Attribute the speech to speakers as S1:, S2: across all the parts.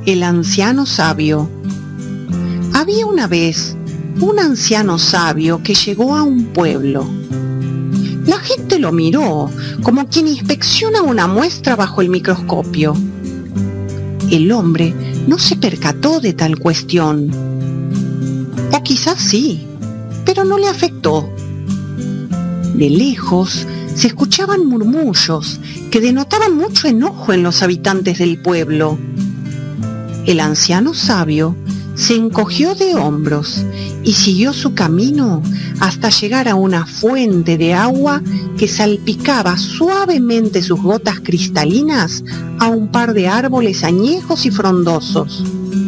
S1: El anciano sabio. Había una vez un anciano sabio que llegó a un pueblo. La gente lo miró como quien inspecciona una muestra bajo el microscopio. El hombre no se percató de tal cuestión. O quizás sí, pero no le afectó. De lejos se escuchaban murmullos que denotaban mucho enojo en los habitantes del pueblo. El anciano sabio se encogió de hombros y siguió su camino hasta llegar a una fuente de agua que salpicaba suavemente sus gotas cristalinas a un par de árboles añejos y frondosos.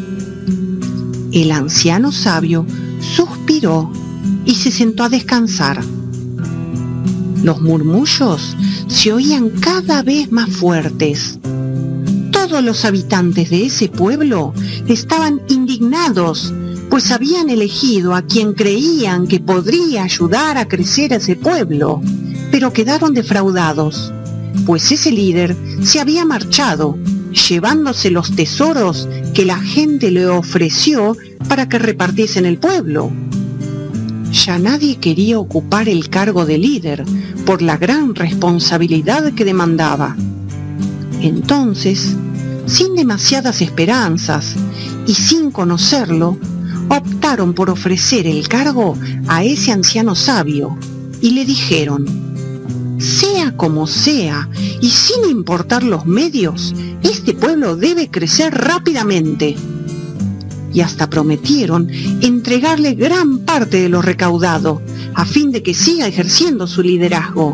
S1: El anciano sabio suspiró y se sentó a descansar. Los murmullos se oían cada vez más fuertes. Todos los habitantes de ese pueblo estaban indignados, pues habían elegido a quien creían que podría ayudar a crecer a ese pueblo, pero quedaron defraudados, pues ese líder se había marchado, llevándose los tesoros que la gente le ofreció para que repartiese en el pueblo. Ya nadie quería ocupar el cargo de líder por la gran responsabilidad que demandaba. Entonces, sin demasiadas esperanzas y sin conocerlo, optaron por ofrecer el cargo a ese anciano sabio y le dijeron: sea como sea y sin importar los medios, este pueblo debe crecer rápidamente. Y hasta prometieron entregarle gran parte de lo recaudado a fin de que siga ejerciendo su liderazgo.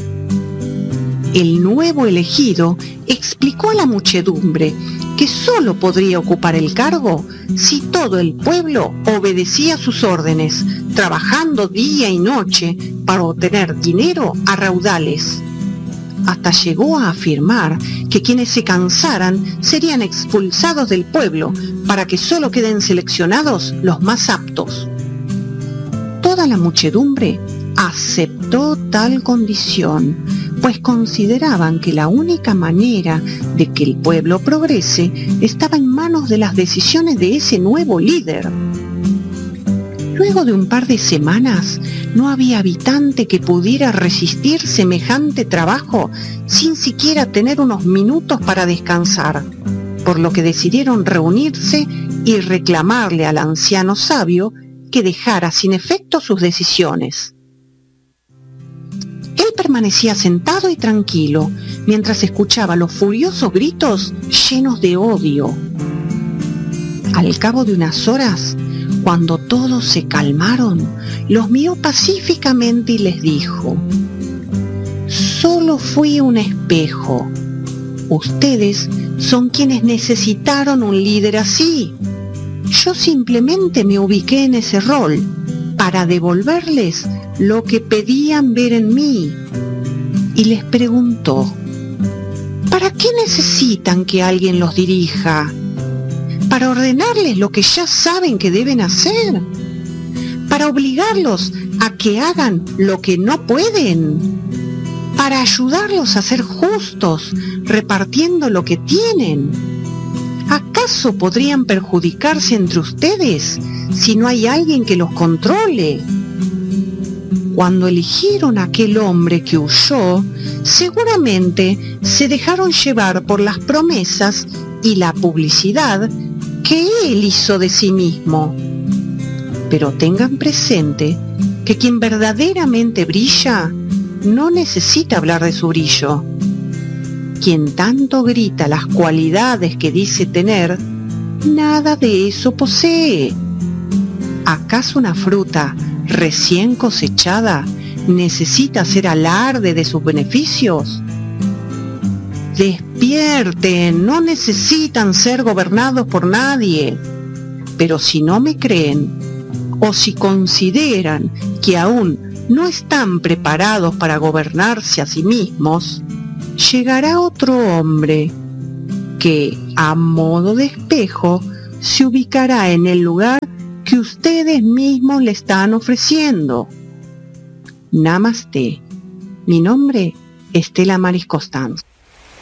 S1: El nuevo elegido explicó a la muchedumbre que solo podría ocupar el cargo si todo el pueblo obedecía sus órdenes, trabajando día y noche para obtener dinero a raudales. Hasta llegó a afirmar que quienes se cansaran serían expulsados del pueblo para que solo queden seleccionados los más aptos. Toda la muchedumbre aceptó tal condición, pues consideraban que la única manera de que el pueblo progrese estaba en manos de las decisiones de ese nuevo líder. Luego de un par de semanas, no había habitante que pudiera resistir semejante trabajo sin siquiera tener unos minutos para descansar, por lo que decidieron reunirse y reclamarle al anciano sabio que dejara sin efecto sus decisiones. Él permanecía sentado y tranquilo mientras escuchaba los furiosos gritos llenos de odio. Al cabo de unas horas, cuando todos se calmaron, los miró pacíficamente y les dijo: solo fui un espejo. Ustedes son quienes necesitaron un líder así. Yo simplemente me ubiqué en ese rol para devolverles lo que pedían ver en mí. Y les preguntó: ¿para qué necesitan que alguien los dirija? ¿Para ordenarles lo que ya saben que deben hacer? ¿Para obligarlos a que hagan lo que no pueden? ¿Para ayudarlos a ser justos repartiendo lo que tienen? ¿Acaso podrían perjudicarse entre ustedes si no hay alguien que los controle? Cuando eligieron a aquel hombre que huyó, seguramente se dejaron llevar por las promesas y la publicidad que él hizo de sí mismo. Pero tengan presente que quien verdaderamente brilla no necesita hablar de su brillo. Quien tanto grita las cualidades que dice tener, nada de eso posee. ¿Acaso una fruta recién cosechada necesita hacer alarde de sus beneficios? Despierten, no necesitan ser gobernados por nadie. Pero si no me creen, o si consideran que aún no están preparados para gobernarse a sí mismos, llegará otro hombre que, a modo de espejo, se ubicará en el lugar que ustedes mismos le están ofreciendo. Namaste. Mi nombre es Stella Maris Constanzo.